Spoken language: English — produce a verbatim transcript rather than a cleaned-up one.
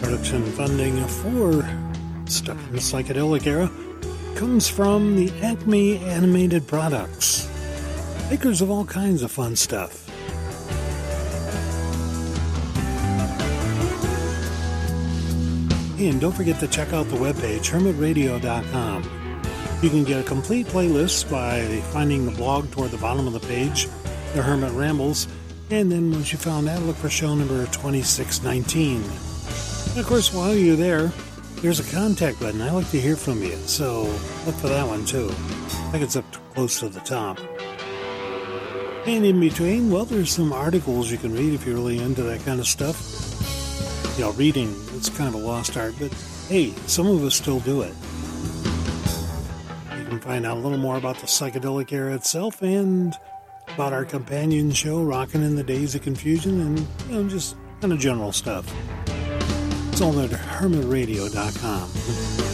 Production funding for Stuck in the Psychedelic Era comes from the Acme Animated Products, makers of all kinds of fun stuff. And don't forget to check out the webpage, hermit radio dot com. You can get a complete playlist by finding the blog toward the bottom of the page, The Hermit Rambles, and then once you found that, look for show number twenty-six nineteen. And of course, while you're there, there's a contact button. I like to hear from you, so look for that one too. I think it's up close to the top. And in between, well, there's some articles you can read if you're really into that kind of stuff. You know, reading, it's kind of a lost art, but hey, some of us still do it. You can find out a little more about the psychedelic era itself and about our companion show, Rockin' in the Days of Confusion, and, you know, just kind of general stuff. It's all at hermit radio dot com.